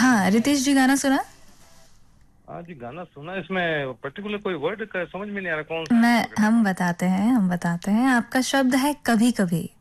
हाँ, रितेश जी गाना सुना? हाँ जी, गाना सुना। इसमें पर्टिकुलर कोई वर्ड का समझ में नहीं आ रहा, कौन सा है मैं पकड़ने हम वाला। बताते हैं, आपका शब्द है कभी कभी।